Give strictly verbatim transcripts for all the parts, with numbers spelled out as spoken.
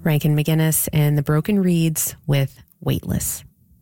Rankin McGinnis and the Broken Reeds with Weightless.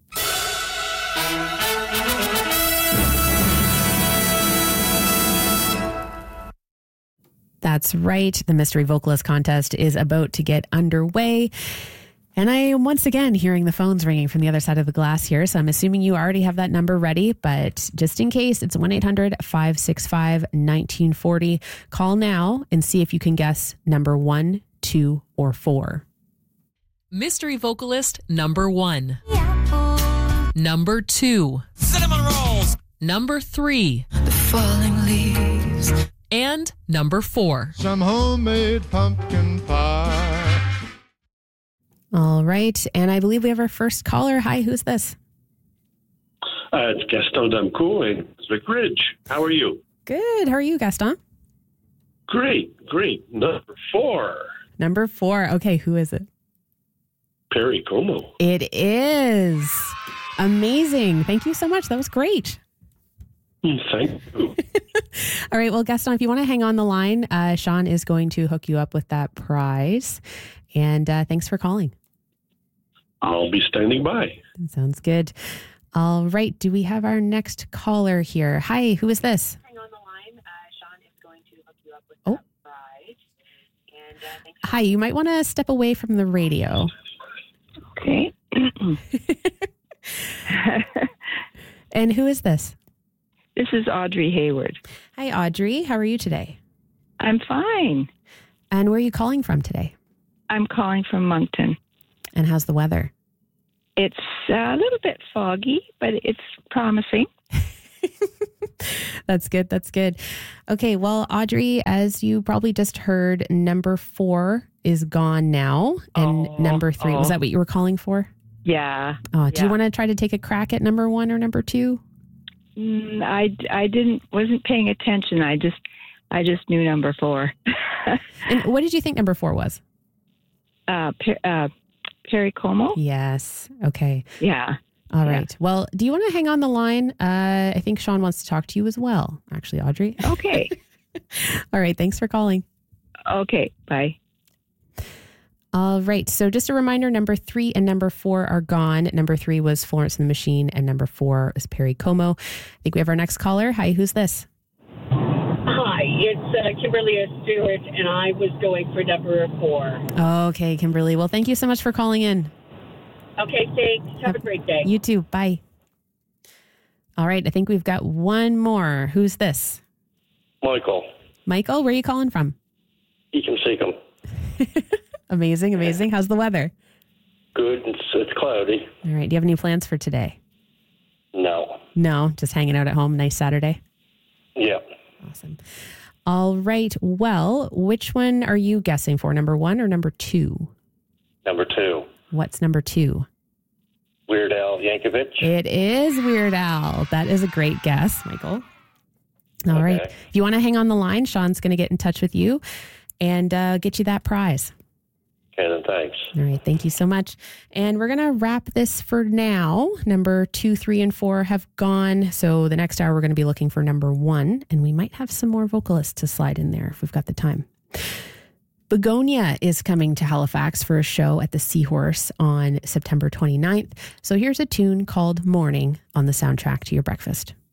That's right. The Mystery Vocalist Contest is about to get underway. And I am once again hearing the phones ringing from the other side of the glass here. So I'm assuming you already have that number ready. But just in case, it's one eight hundred five six five one nine four zero. Call now and see if you can guess number one, two, or four. Mystery Vocalist number one. Number two. Cinnamon rolls. Number three. The falling leaves. And number four. Some homemade pumpkin pie. All right. And I believe we have our first caller. Hi, who's this? Uh, it's Gaston Damcourt in Brunswick Ridge. How are you? Good. How are you, Gaston? Great, great. Number four. Number four. Okay, who is it? Perry Como. It is. Amazing. Thank you so much. That was great. Thank you. All right. Well, Gaston, if you want to hang on the line, uh, Sean is going to hook you up with that prize. And uh, thanks for calling. I'll be standing by. That sounds good. All right. Do we have our next caller here? Hi, who is this? Hang on the line. Uh, Sean is going to hook you up with oh. that prize. And, uh, thanks for- Hi, you might want to step away from the radio. Okay. And who is this? This is Audrey Hayward. Hi, Audrey. How are you today? I'm fine. And where are you calling from today? I'm calling from Moncton. And how's the weather? It's a little bit foggy, but it's promising. That's good. That's good. Okay. Well, Audrey, as you probably just heard, number four is gone now. And Oh, number three, oh. was that what you were calling for? Yeah. Oh, do yeah. you want to try to take a crack at number one or number two? Mm, I, I didn't wasn't paying attention. I just I just knew number four. And what did you think number four was? uh, per, uh, Perry Como. Yes. Okay. Yeah. All Yeah. right. Well, do you want to hang on the line? Uh, I think Sean wants to talk to you as well, actually, Audrey. Okay. All right. Thanks for calling. Okay. Bye. All right. So just a reminder, number three and number four are gone. Number three was Florence and the Machine, and number four is Perry Como. I think we have our next caller. Hi, who's this? Hi, it's uh, Kimberly Stewart, and I was going for number four. Okay, Kimberly. Well, thank you so much for calling in. Okay, thanks. Have a great day. You too. Bye. All right. I think we've got one more. Who's this? Michael. Michael, where are you calling from? You can see him. Amazing. Amazing. How's the weather? Good. It's, it's cloudy. All right. Do you have any plans for today? No. No, just hanging out at home. Nice Saturday. Yeah. Awesome. All right. Well, which one are you guessing for? Number one or number two? Number two. What's number two? Weird Al Yankovic. It is Weird Al. That is a great guess, Michael. All Okay. right. If you want to hang on the line, Sean's going to get in touch with you and uh, get you that prize. Okay, then thanks. All right. Thank you so much. And we're going to wrap this for now. Number two, three, and four have gone. So the next hour, we're going to be looking for number one. And we might have some more vocalists to slide in there if we've got the time. Begonia is coming to Halifax for a show at the Seahorse on September twenty-ninth. So here's a tune called Morning on the soundtrack to your breakfast.